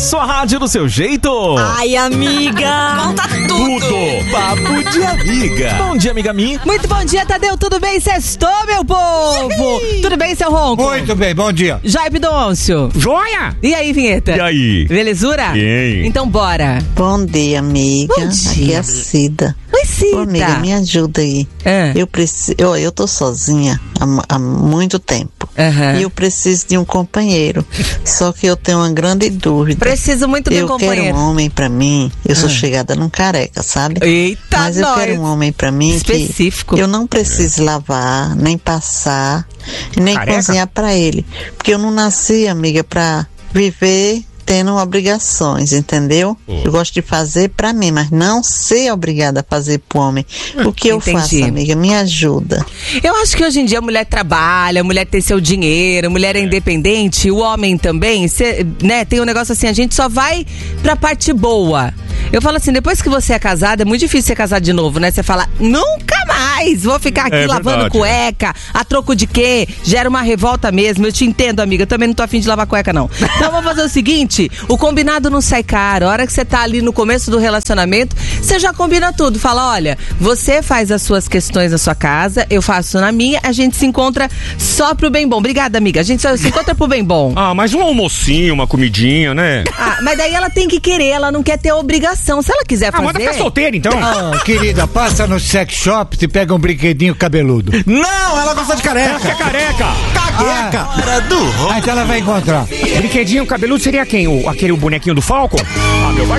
sua rádio do seu jeito. Ai, amiga. Conta tudo. Papo de amiga. Bom dia, amiga Mi. Muito bom dia, Tadeu. Tudo bem? Sextou, meu povo? Tudo bem, seu Ronco? Muito bem, bom dia. Jair Pidoncio. Joia! E aí, vinheta? E aí? Belezura? Bem. Então bora. Bom dia, amiga. Bom dia. Aqui é a Cida. Oi, Cida. Ô, amiga, me ajuda aí. Eu tô sozinha há muito tempo. Aham. E eu preciso de um companheiro. Só que eu tenho uma grande dúvida. Preciso muito de um Eu companheiro. quero um homem pra mim. Eu sou chegada num careca, sabe? Eita, Mas eu quero um homem pra mim específico. que eu não preciso lavar, nem passar, nem Careca? cozinhar pra ele. Porque eu não nasci, amiga, pra viver tendo obrigações, entendeu? Eu gosto de fazer pra mim, mas não ser obrigada a fazer pro homem. O que eu Entendi. faço, amiga? Me ajuda. Eu acho que hoje em dia a mulher trabalha, a mulher tem seu dinheiro, a mulher é independente, o homem também, né? Tem um negócio assim, a gente só vai pra parte boa. Eu falo assim, depois que você é casada, é muito difícil ser casado de novo, né? Você fala, nunca mais vou ficar aqui lavando verdade, cueca, a troco de quê? Gera uma revolta mesmo, eu te entendo, amiga, eu também não tô afim de lavar cueca, não. Então vamos fazer o seguinte, o combinado não sai caro, a hora que você tá ali no começo do relacionamento, você já combina tudo, fala, olha, você faz as suas questões na sua casa, eu faço na minha, a gente se encontra só pro bem bom. Obrigada, amiga, a gente só se encontra pro bem bom. Ah, mas um almocinho, uma comidinha, né? Ah, mas daí ela tem que querer, ela não quer ter obrigação. Se ela quiser Ah, fazer... manda ficar solteira, então. Ah, querida, passa no sex shop e pega um brinquedinho cabeludo. Não, ela gosta de Ela quer careca. careca. Hora do Ah, então ela vai encontrar. Brinquedinho cabeludo seria quem? Aquele bonequinho do Falcon? Ah, meu